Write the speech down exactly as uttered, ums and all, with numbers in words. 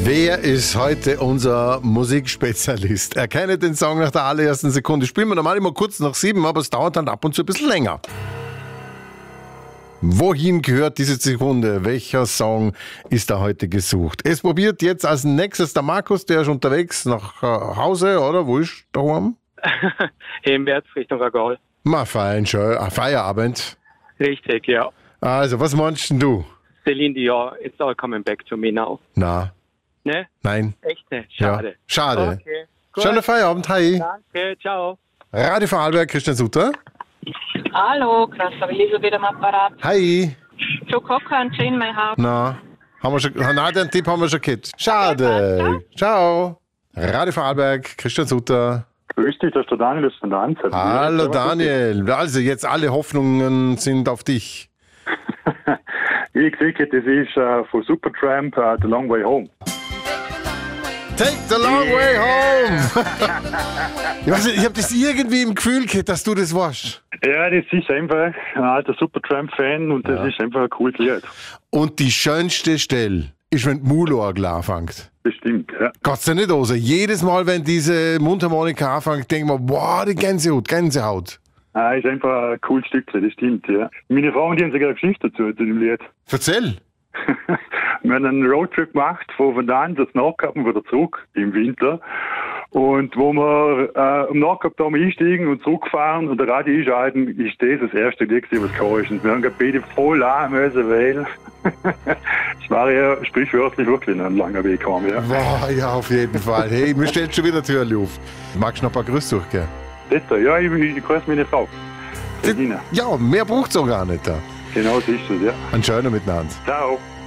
Wer ist heute unser Musikspezialist? Erkenne den Song nach der allerersten Sekunde. Spielen wir normal immer kurz nach sieben, aber es dauert dann ab und zu ein bisschen länger. Wohin gehört diese Sekunde? Welcher Song ist da heute gesucht? Es probiert jetzt als nächstes der Markus, der ist unterwegs nach Hause, oder? Wo ist der daheim? Heimwärts Richtung Ragal. Ma fein, schön. Ah, Feierabend. Richtig, ja. Also, was meinst denn du? Celine Dion, it's all coming back to me now. Na. Ne? Nein. Echt nicht? Schade. Ja, schade. Okay. Gut. Schönen Feierabend, hi. Danke, ciao. Radio Vorarlberg, Christian Sutter. Hallo, Christoph Elisabeth am Apparat. Hi. Joe Cocker und Jane My Heart. Na, haben wir schon, na, den Tipp haben wir schon gehabt. Schade. Ciao. Radio Vorarlberg, Christian Sutter. Grüß dich, das ist der Daniel ist von der Anzeige. Hallo Daniel. Also jetzt alle Hoffnungen sind auf dich. Wie ich sehe, das ist uh, von Supertramp uh, The Long Way Home. Take the long way home. Ich weiß nicht, ich habe das irgendwie im Gefühl gehabt, dass du das warst. Ja, das ist einfach ein alter Supertramp-Fan und das Ja. ist einfach ein cooles Lied. Und die schönste Stelle ist, wenn die Mulorgel anfängt. Bestimmt, ja. Geht's dir nicht aus? Jedes Mal, wenn diese Mundharmonika anfängt, denkt man, wow, die Gänsehaut, Gänsehaut. Ah, ist einfach ein cooles Stückchen, das stimmt, ja. Meine Frau und ich haben sogar eine Geschichte dazu, zu dem Lied. Erzähl. Wir haben einen Roadtrip gemacht, von Van Daan das Nordkappen wieder zurück im Winter. Und wo wir äh, am Nordkap einsteigen und zurückfahren und der Radio einschalten, ist das das erste Lied, was gekommen ist. Und wir haben beide voll an müssen, weil es war ja sprichwörtlich wirklich ein langer Weg gekommen. Ja. Wow, ja, auf jeden Fall. Hey, mir stellt schon wieder die Tür auf. Magst du noch ein paar Grüße durchgehen? Bitte, ja, ich, ich, ich grüße meine Frau. Regina. Ja, mehr braucht es auch gar nicht. Da. Genau so ist es, ja. Ein schöner miteinander. Ciao.